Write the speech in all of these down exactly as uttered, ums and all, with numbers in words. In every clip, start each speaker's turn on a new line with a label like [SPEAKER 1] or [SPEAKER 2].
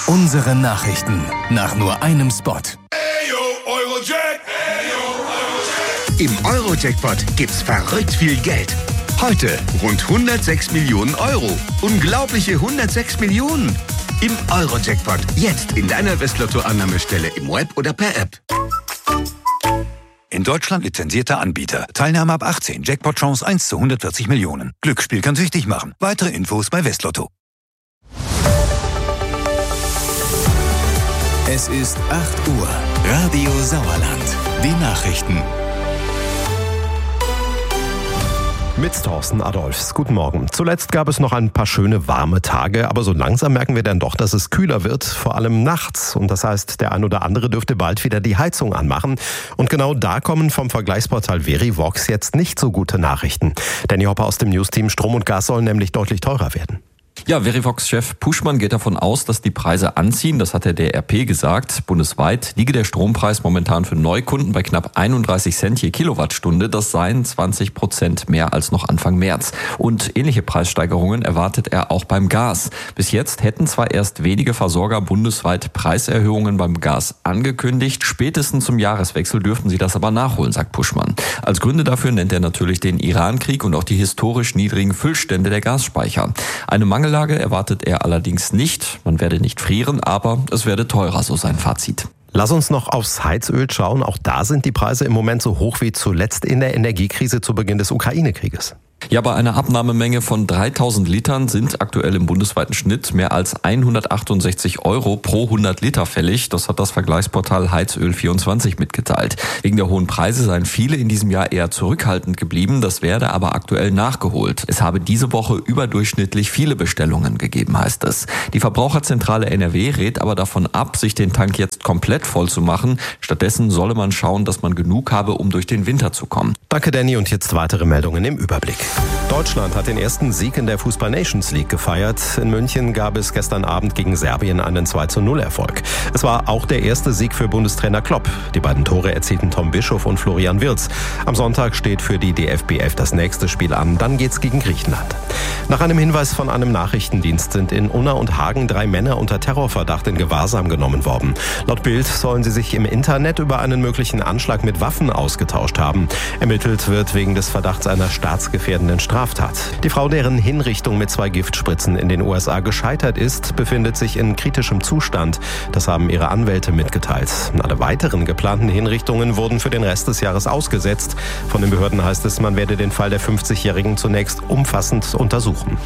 [SPEAKER 1] Unsere Nachrichten nach nur einem Spot.
[SPEAKER 2] Im Euro-Jackpot gibt's verrückt viel Geld. Heute rund hundertsechs Millionen Euro. Unglaubliche hundertsechs Millionen. Im Euro-Jackpot. Jetzt in deiner Westlotto-Annahmestelle im Web oder per App.
[SPEAKER 3] In Deutschland lizenzierter Anbieter. Teilnahme ab achtzehn. Jackpot-Chance eins zu hundertvierzig Millionen. Glücksspiel kann süchtig machen. Weitere Infos bei Westlotto.
[SPEAKER 1] Es ist acht Uhr. Radio Sauerland. Die Nachrichten.
[SPEAKER 4] Mit Thorsten Adolphs. Guten Morgen. Zuletzt gab es noch ein paar schöne warme Tage, aber so langsam merken wir dann doch, dass es kühler wird, vor allem nachts. Und das heißt, der ein oder andere dürfte bald wieder die Heizung anmachen. Und genau da kommen vom Vergleichsportal Verivox jetzt nicht so gute Nachrichten. Danny Hopper aus dem Newsteam: Strom und Gas sollen nämlich deutlich teurer werden.
[SPEAKER 5] Ja, Verivox-Chef Puschmann geht davon aus, dass die Preise anziehen. Das hat der D R P gesagt. Bundesweit liege der Strompreis momentan für Neukunden bei knapp einunddreißig Cent je Kilowattstunde. Das seien zwanzig Prozent mehr als noch Anfang März. Und ähnliche Preissteigerungen erwartet er auch beim Gas. Bis jetzt hätten zwar erst wenige Versorger bundesweit Preiserhöhungen beim Gas angekündigt. Spätestens zum Jahreswechsel dürften sie das aber nachholen, sagt Puschmann. Als Gründe dafür nennt er natürlich den Irankrieg und auch die historisch niedrigen Füllstände der Gasspeicher. Eine Mangellage erwartet er allerdings nicht. Man werde nicht frieren, aber es werde teurer, so sein Fazit.
[SPEAKER 4] Lass uns noch aufs Heizöl schauen. Auch da sind die Preise im Moment so hoch wie zuletzt in der Energiekrise zu Beginn des Ukraine-Krieges.
[SPEAKER 5] Ja, bei einer Abnahmemenge von dreitausend Litern sind aktuell im bundesweiten Schnitt mehr als hundertachtundsechzig Euro pro hundert Liter fällig. Das hat das Vergleichsportal Heizöl vierundzwanzig mitgeteilt. Wegen der hohen Preise seien viele in diesem Jahr eher zurückhaltend geblieben. Das werde aber aktuell nachgeholt. Es habe diese Woche überdurchschnittlich viele Bestellungen gegeben, heißt es. Die Verbraucherzentrale N R W rät aber davon ab, sich den Tank jetzt komplett voll zu machen. Stattdessen solle man schauen, dass man genug habe, um durch den Winter zu kommen.
[SPEAKER 4] Danke, Danny. Und jetzt weitere Meldungen im Überblick. Deutschland hat den ersten Sieg in der Fußball-Nations League gefeiert. In München gab es gestern Abend gegen Serbien einen zwei zu null Erfolg. Es war auch der erste Sieg für Bundestrainer Klopp. Die beiden Tore erzielten Tom Bischof und Florian Wirtz. Am Sonntag steht für die D F B elf das nächste Spiel an. Dann geht's gegen Griechenland. Nach einem Hinweis von einem Nachrichtendienst sind in Unna und Hagen drei Männer unter Terrorverdacht in Gewahrsam genommen worden. Laut Bild sollen sie sich im Internet über einen möglichen Anschlag mit Waffen ausgetauscht haben. Ermittelt wird wegen des Verdachts einer staatsgefährdenden Straftat. Die Frau, deren Hinrichtung mit zwei Giftspritzen in den U S A gescheitert ist, befindet sich in kritischem Zustand. Das haben ihre Anwälte mitgeteilt. Alle weiteren geplanten Hinrichtungen wurden für den Rest des Jahres ausgesetzt. Von den Behörden heißt es, man werde den Fall der fünfzigjährigen zunächst umfassend untersuchen.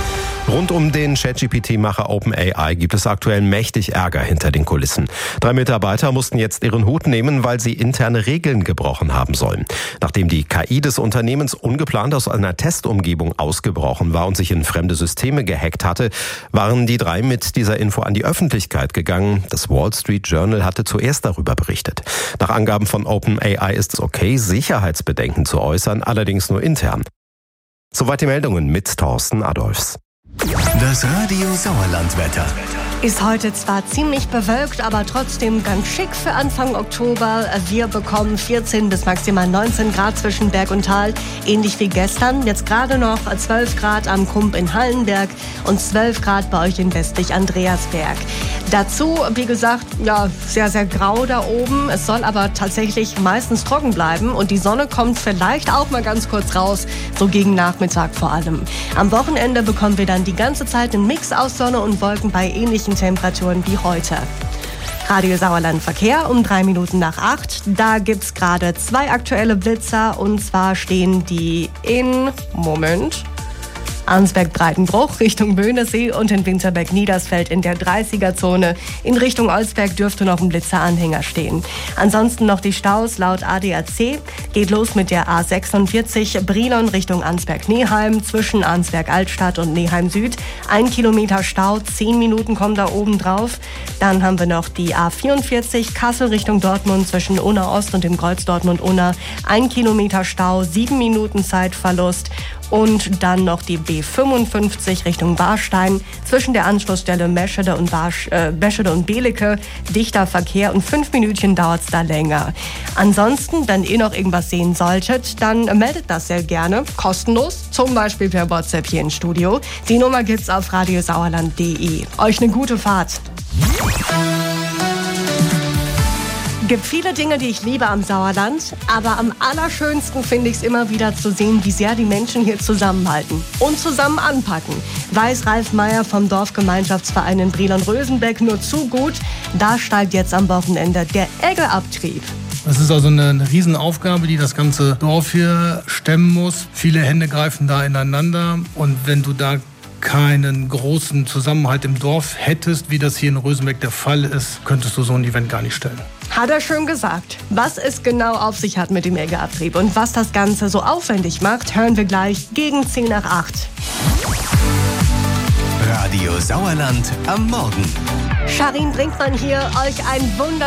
[SPEAKER 4] Rund um den ChatGPT-Macher OpenAI gibt es aktuell mächtig Ärger hinter den Kulissen. Drei Mitarbeiter mussten jetzt ihren Hut nehmen, weil sie interne Regeln gebrochen haben sollen. Nachdem die K I des Unternehmens ungeplant aus einer Testumgebung ausgebrochen war und sich in fremde Systeme gehackt hatte, waren die drei mit dieser Info an die Öffentlichkeit gegangen. Das Wall Street Journal hatte zuerst darüber berichtet. Nach Angaben von OpenAI ist es okay, Sicherheitsbedenken zu äußern, allerdings nur intern. Soweit die Meldungen mit Thorsten Adolphs.
[SPEAKER 1] Das Radio Sauerland-Wetter.
[SPEAKER 6] Ist heute zwar ziemlich bewölkt, aber trotzdem ganz schick für Anfang Oktober. Wir bekommen vierzehn bis maximal neunzehn Grad zwischen Berg und Tal, ähnlich wie gestern. Jetzt gerade noch zwölf Grad am Kump in Hallenberg und zwölf Grad bei euch in westlich Andreasberg. Dazu, wie gesagt, ja, sehr, sehr grau da oben. Es soll aber tatsächlich meistens trocken bleiben und die Sonne kommt vielleicht auch mal ganz kurz raus, so gegen Nachmittag vor allem. Am Wochenende bekommen wir dann die ganze Zeit einen Mix aus Sonne und Wolken bei ähnlichen Temperaturen wie heute. Radio Sauerland Verkehr um drei Minuten nach acht. Da gibt's gerade zwei aktuelle Blitzer und zwar stehen die in, Moment, Arnsberg-Breitenbruch Richtung Böhnesee und in Winterberg-Niedersfeld in der dreißiger-Zone. In Richtung Olsberg dürfte noch ein Blitzeranhänger stehen. Ansonsten noch die Staus laut A D A C. Geht los mit der A sechsundvierzig Brilon Richtung Arnsberg-Neheim zwischen Arnsberg-Altstadt und Neheim-Süd. Ein Kilometer Stau, zehn Minuten kommen da oben drauf. Dann haben wir noch die A vierundvierzig Kassel Richtung Dortmund zwischen Unna Ost und dem Kreuz Dortmund-Unna. Ein Kilometer Stau, sieben Minuten Zeitverlust. Und dann noch die B fünfundfünfzig Richtung Warstein zwischen der Anschlussstelle Meschede und, Warsch, äh, Meschede und Belecke. Dichter Verkehr und fünf Minütchen dauert es da länger. Ansonsten, wenn ihr noch irgendwas sehen solltet, dann meldet das sehr gerne. Kostenlos, zum Beispiel per WhatsApp hier ins Studio. Die Nummer gibt's auf radiosauerland punkt de. Euch eine gute Fahrt. Gibt viele Dinge, die ich liebe am Sauerland, aber am allerschönsten finde ich es immer wieder zu sehen, wie sehr die Menschen hier zusammenhalten und zusammen anpacken. Weiß Ralf Meyer vom Dorfgemeinschaftsverein in Brilon-Rösenbeck nur zu gut. Da steigt jetzt am Wochenende der Eggeabtrieb.
[SPEAKER 7] Das ist also eine, eine Riesenaufgabe, die das ganze Dorf hier stemmen muss. Viele Hände greifen da ineinander und wenn du da keinen großen Zusammenhalt im Dorf hättest, wie das hier in Rösenbeck der Fall ist, könntest du so ein Event gar nicht stellen.
[SPEAKER 6] Hat er schön gesagt. Was es genau auf sich hat mit dem Eggeabtrieb und was das Ganze so aufwendig macht, hören wir gleich gegen zehn nach acht.
[SPEAKER 1] Radio Sauerland am Morgen.
[SPEAKER 6] Charin Brinkmann hier, euch ein Wunder.